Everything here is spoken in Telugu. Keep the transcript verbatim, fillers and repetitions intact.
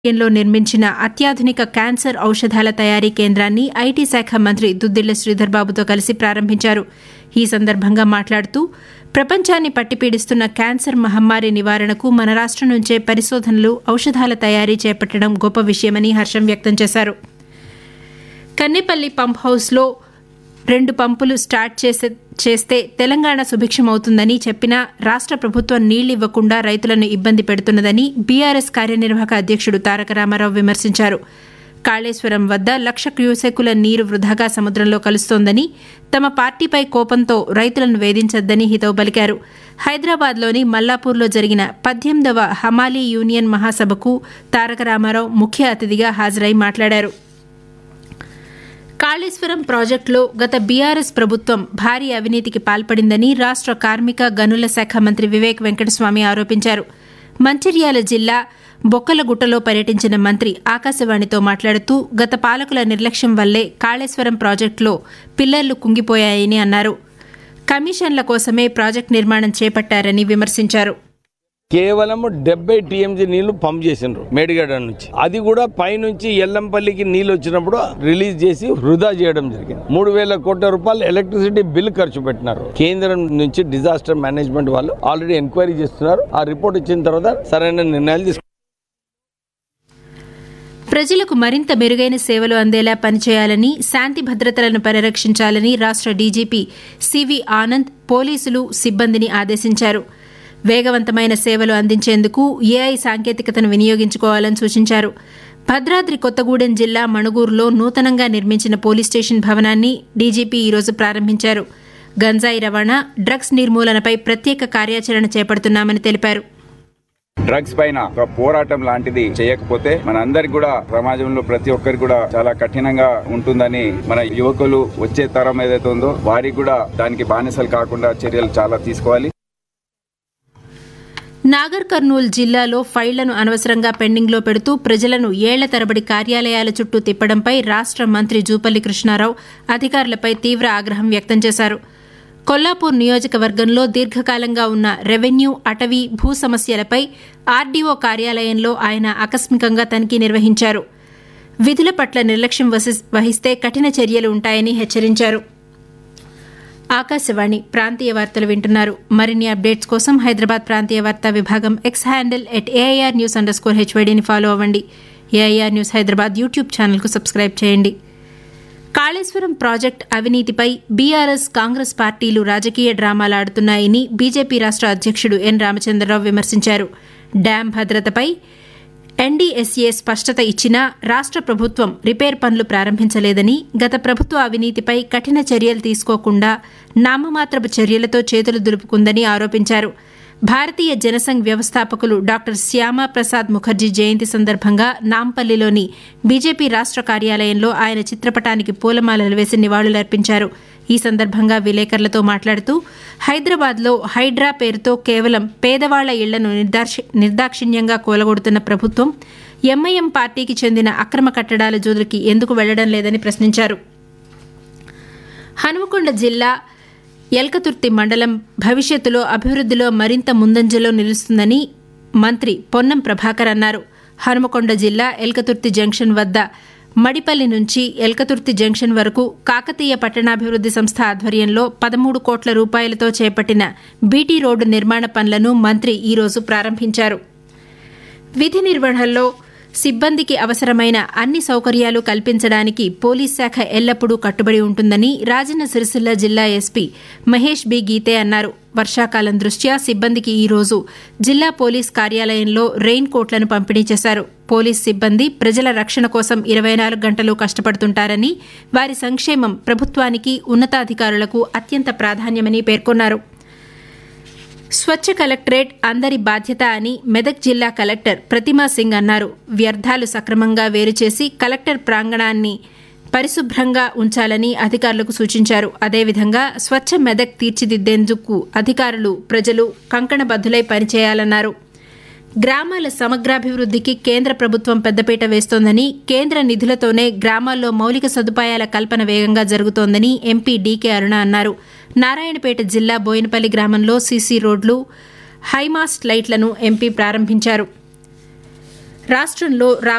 లో నిర్మించిన అత్యాధునిక క్యాన్సర్ ఔషధాల తయారీ కేంద్రాన్ని ఐటీ శాఖ మంత్రి దుద్దిళ్ల శ్రీధర్ బాబుతో కలిసి ప్రారంభించారు. ఈ సందర్భంగా మాట్లాడుతూ ప్రపంచాన్ని పట్టిపీడిస్తున్న క్యాన్సర్ మహమ్మారి నివారణకు మన రాష్టం నుంచే పరిశోధనలు, ఔషధాల తయారీ చేపట్టడం గొప్ప విషయమని హర్షం వ్యక్తం చేశారు. కన్నెపల్లి పంప్ హౌస్లో రెండు పంపులు స్టార్ట్ చేసే చేస్తే తెలంగాణ సుభిక్షమవుతుందని చెప్పినా రాష్ట్ర ప్రభుత్వం నీళ్లివ్వకుండా రైతులను ఇబ్బంది పెడుతున్నదని బీఆర్ఎస్ కార్యనిర్వాహక అధ్యక్షుడు తారక రామారావు విమర్శించారు. కాళేశ్వరం వద్ద లక్ష క్యూసెక్కుల నీరు వృధాగా సముద్రంలో కలుస్తోందని, తమ పార్టీపై కోపంతో రైతులను వేధించొద్దని హితవు పలికారు. హైదరాబాద్లోని మల్లాపూర్లో జరిగిన పద్దెనిమిదవ హమాలీ యూనియన్ మహాసభకు తారక రామారావు ముఖ్య అతిథిగా హాజరై మాట్లాడారు. కాళేశ్వరం ప్రాజెక్టులో గత బీఆర్ఎస్ ప్రభుత్వం భారీ అవినీతికి పాల్పడిందని రాష్ట్ర కార్మిక గనుల శాఖ మంత్రి వివేక్ వెంకటస్వామి ఆరోపించారు. మంచిర్యాల జిల్లా బొక్కలగుట్టలో పర్యటించిన మంత్రి ఆకాశవాణితో మాట్లాడుతూ గత పాలకుల నిర్లక్ష్యం వల్లే కాళేశ్వరం ప్రాజెక్టులో పిల్లర్లు కుంగిపోయాయని అన్నారు. కమిషన్ల కోసమే ప్రాజెక్టు నిర్మాణం చేపట్టారని విమర్శించారు. కేవలం డెబ్బై టీఎంసీ నీళ్లు పంప్ చేసిండ్రు మేడిగడ్డ నుంచి. అది కూడా పైనుంచి ఎల్లంపల్లికి నీళ్లు వచ్చినప్పుడు రిలీజ్ చేసి వృధా చేయడం జరిగింది. మూడు వేల కోట్ల రూపాయలు ఎలక్ట్రిసిటీ బిల్ ఖర్చు పెట్టినారు. కేంద్రం నుంచి డిజాస్టర్ మేనేజ్మెంట్ వాళ్ళు ఆల్రెడీ ఎంక్వైరీ చేస్తున్నారు. ఆ రిపోర్ట్ ఇచ్చిన తర్వాత సరైన నిర్ణయాలు తీసుకుంటారు. ప్రజలకు మరింత మెరుగైన సేవలు అందేలా పనిచేయాలని, శాంతి భద్రతలను పరిరక్షించాలని రాష్ట్ర డీజీపీ సివి ఆనంద్ పోలీసులు, సిబ్బందిని ఆదేశించారు. వేగవంతమైన సేవలు అందించేందుకు ఏఐ సాంకేతికతను వినియోగించుకోవాలని సూచించారు. భద్రాద్రి కొత్తగూడెం జిల్లా మణుగూరులో నూతనంగా నిర్మించిన పోలీస్ స్టేషన్ భవనాన్ని డీజీపీ ఈరోజు ప్రారంభించారు. గంజాయి రవాణా, డ్రగ్స్ నిర్మూలనపై ప్రత్యేక కార్యాచరణ చేపడుతున్నామని తెలిపారు. డ్రగ్స్ పైన ఒక పోరాటం లాంటిది చేయకపోతే మన అందరికి కూడా సమాజంలో ప్రతి ఒక్కరికి కూడా చాలా కఠినంగా ఉంటుందని, మన యువకులు వచ్చే తరం ఏదైతే ఉందో వారికి కూడా దానికి బానిసలు కాకుండా చర్యలు చాలా తీసుకోవాలి. నాగర్ కర్నూల్ జిల్లాలో ఫైళ్లను అనవసరంగా పెండింగ్లో పెడుతూ ప్రజలను ఏళ్ల తరబడి కార్యాలయాల చుట్టూ తిప్పడంపై రాష్ట్ర మంత్రి జూపల్లి కృష్ణారావు అధికారులపై తీవ్ర ఆగ్రహం వ్యక్తం చేశారు. కొల్లాపూర్ నియోజకవర్గంలో దీర్ఘకాలంగా ఉన్న రెవెన్యూ, అటవీ, భూ సమస్యలపై ఆర్డీఓ కార్యాలయంలో ఆయన ఆకస్మికంగా తనిఖీ నిర్వహించారు. విధుల పట్ల నిర్లక్ష్యం వహిస్తే కఠిన చర్యలు ఉంటాయని హెచ్చరించారు. ఆకాశవాణి ప్రాంతీయ వార్తలు వింటున్నారు. మరిన్ని అప్డేట్స్ కోసం హైదరాబాద్ ప్రాంతీయ వార్తా విభాగం X handle at AIR news under score హెచ్వైడీని follow అవ్వండి. ఏఐఆర్ న్యూస్ హైదరాబాద్ యూట్యూబ్ ఛానల్కు సబ్స్క్రైబ్ చేయండి. కాళేశ్వరం ప్రాజెక్టు అవినీతిపై బీఆర్ఎస్, కాంగ్రెస్ పార్టీలు రాజకీయ డ్రామాలాడుతున్నాయని బీజేపీ రాష్ట్ర అధ్యక్షుడు ఎన్ రామచంద్రరావు విమర్శించారు. డ్యాం భద్రతపై ఎన్డీఎస్ఏ స్పష్టత ఇచ్చినా రాష్ట్ర ప్రభుత్వం రిపేర్ పనులు ప్రారంభించలేదని, గత ప్రభుత్వ అవినీతిపై కఠిన చర్యలు తీసుకోకుండా నామమాత్రపు చర్యలతో చేతులు దులుపుకుందని ఆరోపించారు. భారతీయ జనసంఘ్ వ్యవస్థాపకులు డాక్టర్ శ్యామా ప్రసాద్ ముఖర్జీ జయంతి సందర్భంగా నాంపల్లిలోని బీజేపీ రాష్ట్ర కార్యాలయంలో ఆయన చిత్రపటానికి పూలమాలలు వేసి నివాళులర్పించారు. ఈ సందర్భంగా విలేకరులతో మాట్లాడుతూ హైదరాబాద్లో హైడ్రా పేరుతో కేవలం పేదవాళ్ల ఇళ్లను నిర్దాక్షిణ్యంగా కూలగొడుతున్న ప్రభుత్వం ఎంఐఎం పార్టీకి చెందిన అక్రమ కట్టడాల జోలికి ఎందుకు వెళ్లడం లేదని ప్రశ్నించారు. హనుమకొండ జిల్లా ఎల్కతుర్తి మండలం భవిష్యత్తులో అభివృద్దిలో మరింత ముందంజలో నిలుస్తుందని మంత్రి పొన్నం ప్రభాకర్ అన్నారు. హనుమకొండ జిల్లా ఎల్కతుర్తి జంక్షన్ వద్ద మడిపల్లి నుంచి ఎల్కతుర్తి జంక్షన్ వరకు కాకతీయ పట్టణాభివృద్ది సంస్థ ఆధ్వర్యంలో పదమూడు కోట్ల రూపాయలతో చేపట్టిన బీటీ రోడ్డు నిర్మాణ పనులను మంత్రి ఈరోజు ప్రారంభించారు. విధి నిర్వహణలో సిబ్బందికి అవసరమైన అన్ని సౌకర్యాలు కల్పించడానికి పోలీస్ శాఖ ఎల్లప్పుడూ కట్టుబడి ఉంటుందని రాజన్న సిరిసిల్ల జిల్లా ఎస్పీ మహేష్ బి గీతే అన్నారు. వర్షాకాలం దృష్ట్యా సిబ్బందికి ఈరోజు జిల్లా పోలీస్ కార్యాలయంలో రెయిన్ కోట్లను పంపిణీ చేశారు. పోలీస్ సిబ్బంది ప్రజల రక్షణ కోసం ఇరవై నాలుగు గంటలు కష్టపడుతుంటారని, వారి సంక్షేమం ప్రభుత్వానికి, ఉన్నతాధికారులకు అత్యంత ప్రాధాన్యమని పేర్కొన్నారు. స్వచ్ఛ కలెక్టరేట్ అందరి బాధ్యత అని మెదక్ జిల్లా కలెక్టర్ ప్రతిమా సింగ్ అన్నారు. వ్యర్థాలు సక్రమంగా వేరుచేసి కలెక్టర్ ప్రాంగణాన్ని పరిశుభ్రంగా ఉంచాలని అధికారులకు సూచించారు. అదేవిధంగా స్వచ్ఛ మెదక్ తీర్చిదిద్దేందుకు అధికారులు, ప్రజలు కంకణబద్దులై పనిచేయాలన్నారు. గ్రామాల సమగ్రాభివృద్దికి కేంద్ర ప్రభుత్వం పెద్దపీట వేస్తోందని, కేంద్ర నిధులతోనే గ్రామాల్లో మౌలిక సదుపాయాల కల్పన వేగంగా జరుగుతోందని ఎంపీ డీకే అరుణ అన్నారు. నారాయణపేట జిల్లా బోయినపల్లి గ్రామంలో సీసీ రోడ్లు, హైమాస్ట్ లైట్లను ఎంపీ ప్రారంభించారు. రాష్ట్రంలో